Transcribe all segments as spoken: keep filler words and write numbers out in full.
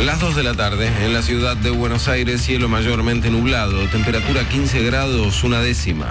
Las dos de la tarde, en la ciudad de Buenos Aires, cielo mayormente nublado, temperatura quince grados, una décima.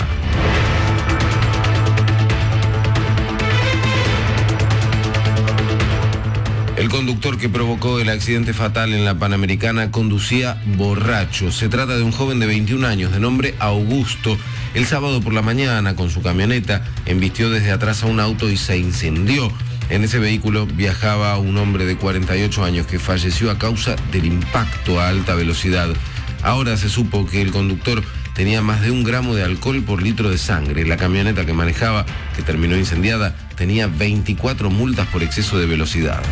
El conductor que provocó el accidente fatal en la Panamericana conducía borracho. Se trata de un joven de veintiún años, de nombre Augusto. El sábado por la mañana, con su camioneta, embistió desde atrás a un auto y se incendió. En ese vehículo viajaba un hombre de cuarenta y ocho años que falleció a causa del impacto a alta velocidad. Ahora se supo que el conductor tenía más de un gramo de alcohol por litro de sangre. La camioneta que manejaba, que terminó incendiada, tenía veinticuatro multas por exceso de velocidad.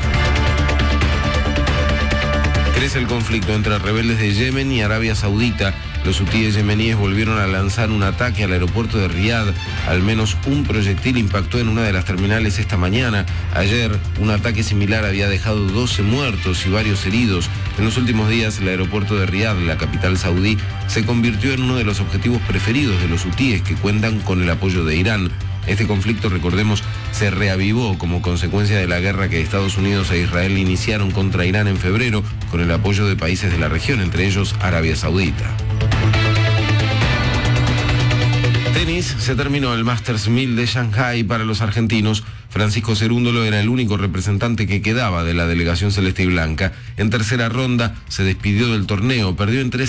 Crece el conflicto entre rebeldes de Yemen y Arabia Saudita. Los hutíes yemeníes volvieron a lanzar un ataque al aeropuerto de Riad. Al menos un proyectil impactó en una de las terminales esta mañana. Ayer, un ataque similar había dejado doce muertos y varios heridos. En los últimos días, el aeropuerto de Riad, la capital saudí, se convirtió en uno de los objetivos preferidos de los hutíes, que cuentan con el apoyo de Irán. Este conflicto, recordemos, se reavivó como consecuencia de la guerra que Estados Unidos e Israel iniciaron contra Irán en febrero, con el apoyo de países de la región, entre ellos Arabia Saudita. Tenis, se terminó el Masters mil de Shanghái para los argentinos. Francisco Cerúndolo era el único representante que quedaba de la delegación celeste y blanca. En tercera ronda se despidió del torneo, perdió en tres